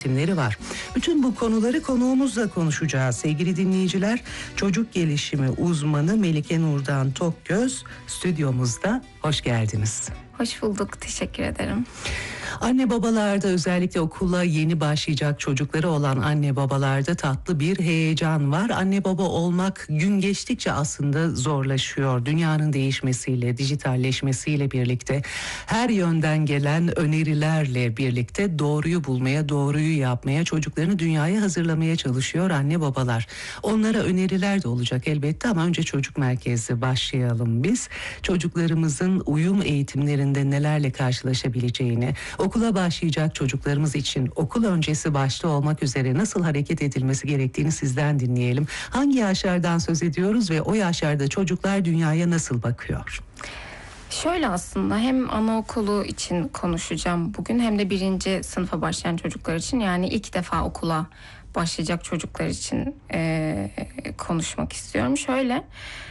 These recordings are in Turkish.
eğitimleri var. Bütün bu konuları konuğumuzla konuşacağız. Sevgili dinleyiciler, çocuk gelişimi uzmanı Melike Nurdan Tokgöz stüdyomuzda. Hoş geldiniz. Hoş bulduk, teşekkür ederim. Anne babalarda, özellikle okula yeni başlayacak çocukları olan anne babalarda tatlı bir heyecan var. Anne baba olmak gün geçtikçe aslında zorlaşıyor. Dünyanın değişmesiyle, dijitalleşmesiyle birlikte, her yönden gelen önerilerle birlikte doğruyu bulmaya, doğruyu yapmaya, çocuklarını dünyaya hazırlamaya çalışıyor anne babalar. Onlara öneriler de olacak elbette ama önce çocuk merkezli başlayalım biz. Çocuklarımızın uyum eğitimlerinde nelerle karşılaşabileceğini, okula başlayacak çocuklarımız için okul öncesi başta olmak üzere nasıl hareket edilmesi gerektiğini sizden dinleyelim. Hangi yaşlardan söz ediyoruz ve o yaşlarda çocuklar dünyaya nasıl bakıyor? Şöyle, aslında hem anaokulu için konuşacağım bugün hem de 1. sınıfa başlayan çocuklar için, yani ilk defa okula başlayacak çocuklar için konuşmak istiyorum. Şöyle,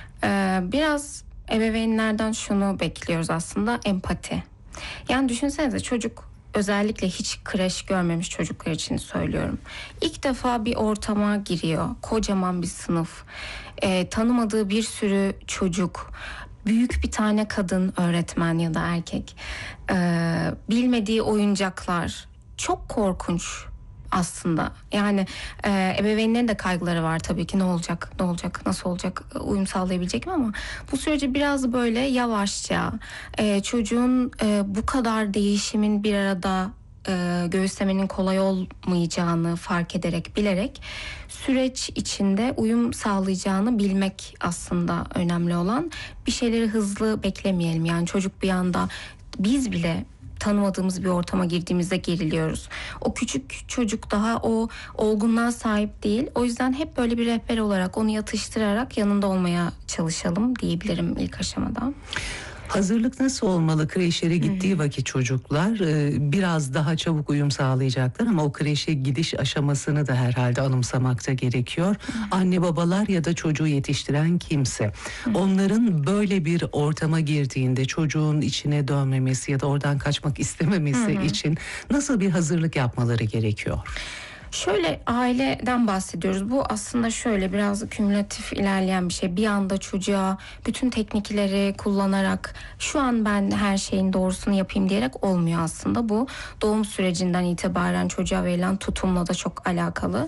biraz ebeveynlerden şunu bekliyoruz aslında: empati. Yani düşünsenize, çocuk, özellikle hiç kreş görmemiş çocuklar için söylüyorum, İlk defa bir ortama giriyor, kocaman bir sınıf, tanımadığı bir sürü çocuk, büyük bir tane kadın öğretmen ya da erkek, bilmediği oyuncaklar, çok korkunç aslında. Yani ebeveynlerin de kaygıları var tabii ki, ne olacak, nasıl olacak, uyum sağlayabilecek mi, ama bu süreci biraz böyle yavaşça, çocuğun bu kadar değişimin bir arada göğüslemenin kolay olmayacağını fark ederek, bilerek süreç içinde uyum sağlayacağını bilmek aslında önemli olan. Bir şeyleri hızlı beklemeyelim. Yani çocuk bir anda, biz bile tanımadığımız bir ortama girdiğimizde geriliyoruz. O küçük çocuk daha o olgunluğa sahip değil. O yüzden hep böyle bir rehber olarak, onu yatıştırarak yanında olmaya çalışalım diyebilirim ilk aşamada. Hazırlık nasıl olmalı? Kreşlere gittiği vakit çocuklar biraz daha çabuk uyum sağlayacaklar ama o kreşe gidiş aşamasını da herhalde anımsamakta gerekiyor. Anne babalar ya da çocuğu yetiştiren kimse, onların böyle bir ortama girdiğinde çocuğun içine dönmemesi ya da oradan kaçmak istememesi için nasıl bir hazırlık yapmaları gerekiyor? Şöyle, aileden bahsediyoruz. Bu aslında şöyle biraz kümülatif ilerleyen bir şey. Bir anda çocuğa bütün teknikleri kullanarak şu an ben her şeyin doğrusunu yapayım diyerek olmuyor aslında. Bu doğum sürecinden itibaren çocuğa verilen tutumla da çok alakalı.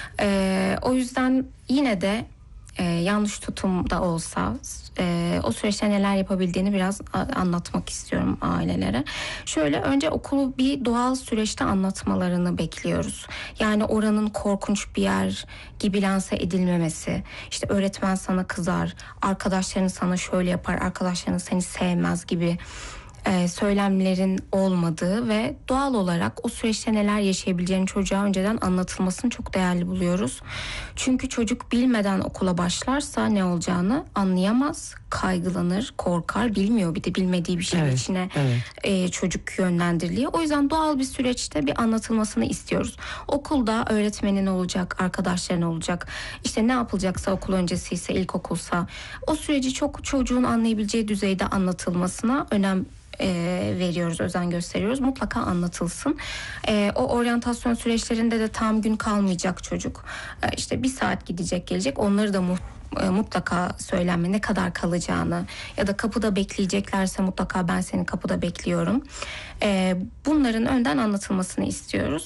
O yüzden yine de yanlış tutum da olsa o süreçte neler yapabildiğini biraz anlatmak istiyorum ailelere. Şöyle, önce okulu bir doğal süreçte anlatmalarını bekliyoruz. Yani oranın korkunç bir yer gibi lanse edilmemesi. İşte öğretmen sana kızar, arkadaşların sana şöyle yapar, arkadaşların seni sevmez gibi söylemlerin olmadığı ve doğal olarak o süreçte neler yaşayabileceğini çocuğa önceden anlatılmasını çok değerli buluyoruz. Çünkü çocuk bilmeden okula başlarsa ne olacağını anlayamaz, kaygılanır, korkar, bilmiyor, bir de bilmediği bir şeyin içine çocuk yönlendiriliyor. O yüzden doğal bir süreçte bir anlatılmasını istiyoruz. Okulda öğretmenin olacak, arkadaşların olacak, işte ne yapılacaksa, okul öncesi ise, ilkokulsa, o süreci çok çocuğun anlayabileceği düzeyde anlatılmasına önem veriyoruz, özen gösteriyoruz. Mutlaka anlatılsın. O oryantasyon süreçlerinde de tam gün kalmayacak çocuk. İşte 1 saat gidecek gelecek. Onları da mutlaka söylenme, ne kadar kalacağını, ya da kapıda bekleyeceklerse mutlaka ben seni kapıda bekliyorum. Bunların önden anlatılmasını istiyoruz.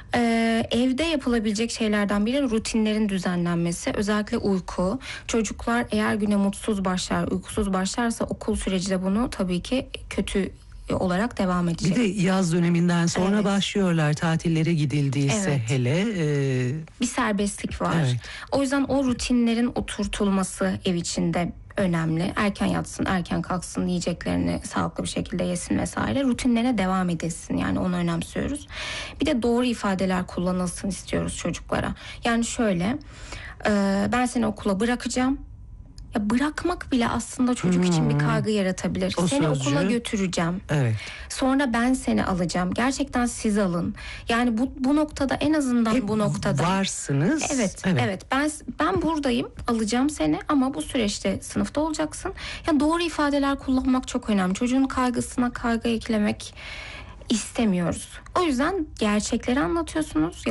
Evde yapılabilecek şeylerden biri rutinlerin düzenlenmesi. Özellikle uyku. Çocuklar eğer güne mutsuz başlar, uykusuz başlarsa okul süreci de bunu tabii ki kötü olarak devam edecek. Bir de yaz döneminden sonra başlıyorlar, tatillere gidildiyse hele. Bir serbestlik var. Evet. O yüzden o rutinlerin oturtulması ev içinde önemli. Erken yatsın, erken kalksın, yiyeceklerini sağlıklı bir şekilde yesin vesaire. Rutinlerine devam edilsin, yani onu önemsiyoruz. Bir de doğru ifadeler kullanılsın istiyoruz çocuklara. Yani şöyle, ben seni okula bırakacağım. Ya bırakmak bile aslında çocuk için bir kaygı yaratabilir. O seni sözcüğü, okula götüreceğim. Evet. Sonra ben seni alacağım. Gerçekten siz alın. Yani bu noktada, en azından hep bu noktada varsınız. Evet. Ben buradayım, alacağım seni, ama bu süreçte sınıfta olacaksın. Yani doğru ifadeler kullanmak çok önemli. Çocuğun kaygısına kaygı eklemek istemiyoruz. O yüzden gerçekleri anlatıyorsunuz